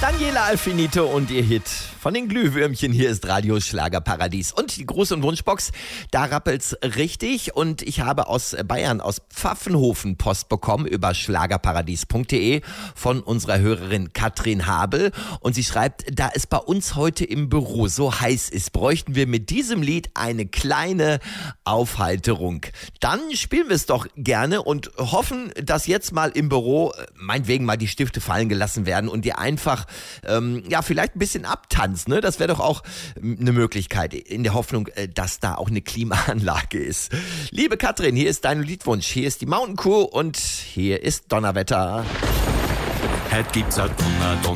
Daniela Alfinito und ihr Hit von den Glühwürmchen. Hier ist Radio Schlagerparadies. Und die Gruß- und Wunschbox, da rappelt's richtig. Und ich habe aus Bayern, aus Pfaffenhofen Post bekommen über schlagerparadies.de von unserer Hörerin Katrin Habel. Und sie schreibt, da es bei uns heute im Büro so heiß ist, bräuchten wir mit diesem Lied eine kleine Aufheiterung. Dann spielen wir es doch gerne und hoffen, dass jetzt mal im Büro meinetwegen mal die Stifte fallen gelassen werden und ihr einfach vielleicht ein bisschen abtanzt, ne? Das wäre doch auch eine Möglichkeit, in der Hoffnung, dass da auch eine Klimaanlage ist. Liebe Katrin, hier ist dein Liedwunsch, hier ist die Mountain Crew und hier ist Donnerwetter. Heute gibt's ein Donner.